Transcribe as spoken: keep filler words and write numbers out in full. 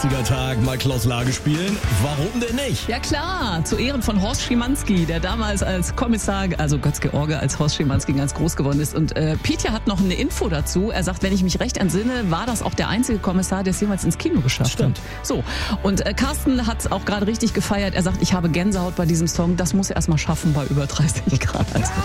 achtziger Tag mal Klaus Lage spielen? Warum denn nicht? Ja klar, zu Ehren von Horst Schimanski, der damals als Kommissar, also Götz-George als Horst Schimanski ganz groß geworden ist. Und äh, Pietja hat noch eine Info dazu. Er sagt, wenn ich mich recht entsinne, war das auch der einzige Kommissar, der es jemals ins Kino geschafft Stimmt. hat. So, und äh, Carsten hat es auch gerade richtig gefeiert. Er sagt, ich habe Gänsehaut bei diesem Song. Das muss er erst mal schaffen bei über dreißig Grad.